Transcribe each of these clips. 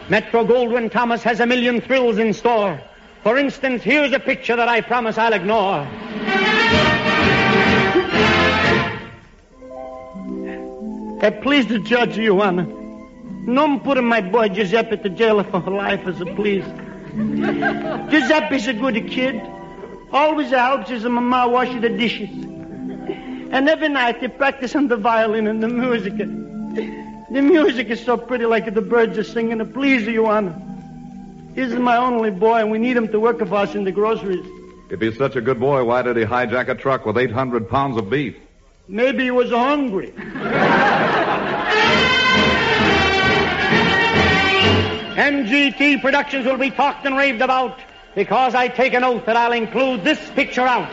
Metro-Goldwyn-Thomas has a million thrills in store. For instance, here's a picture that I promise I'll ignore. Please the judge, Your Honor. No putting my boy Giuseppe to jail for life as a please. Giuseppe's a good kid. Always helps his mama wash the dishes. And every night they practice on the violin and the music. The music is so pretty, like the birds are singing. Please, Your Honor. This is my only boy, and we need him to work for us in the groceries. If he's such a good boy, why did he hijack a truck with 800 pounds of beef? Maybe he was hungry. MGT Productions will be talked and raved about because I take an oath that I'll include this picture out.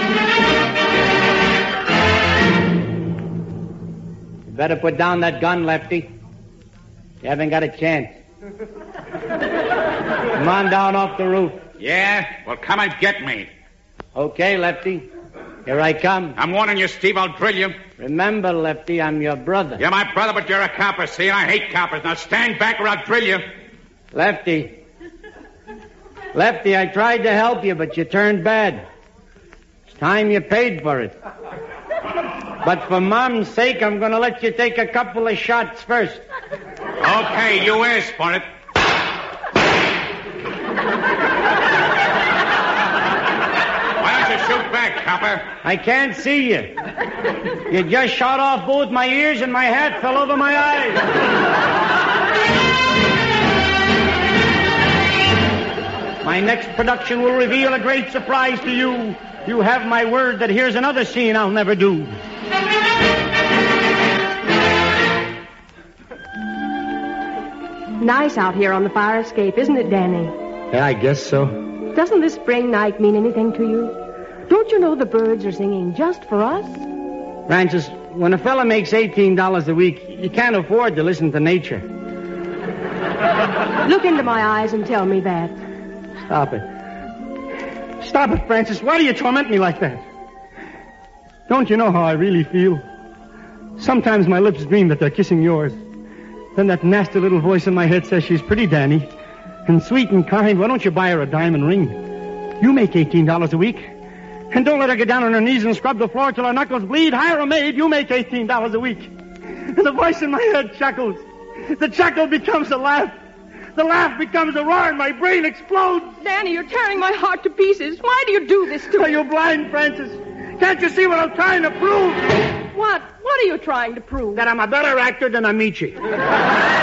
You better put down that gun, Lefty. You haven't got a chance. Come on down off the roof. Yeah? Well, come and get me. Okay, Lefty. Here I come. I'm warning you, Steve. I'll drill you. Remember, Lefty, I'm your brother. You're my brother, but you're a copper, see? And I hate coppers. Now stand back or I'll drill you. Lefty, I tried to help you, but you turned bad. It's time you paid for it. But for Mom's sake, I'm going to let you take a couple of shots first. Okay, you asked for it. Why don't you shoot back, copper? I can't see you. You just shot off both my ears and my hat fell over my eyes. My next production will reveal a great surprise to you. You have my word that here's another scene I'll never do. Nice out here on the fire escape, isn't it, Danny? Yeah, I guess so. Doesn't this spring night mean anything to you? Don't you know the birds are singing just for us? Francis, when a fella makes $18 a week, you can't afford to listen to nature. Look into my eyes and tell me that. Stop it. Stop it, Francis. Why do you torment me like that? Don't you know how I really feel? Sometimes my lips dream that they're kissing yours. Then that nasty little voice in my head says she's pretty, Danny. And sweet and kind. Why don't you buy her a diamond ring? You make $18 a week. And don't let her get down on her knees and scrub the floor till her knuckles bleed. Hire a maid. You make $18 a week. And the voice in my head chuckles. The chuckle becomes a laugh. The laugh becomes a roar and my brain explodes. Danny, you're tearing my heart to pieces. Why do you do this to me? Are you blind, Francis? Can't you see what I'm trying to prove? What? What are you trying to prove? That I'm a better actor than Amici.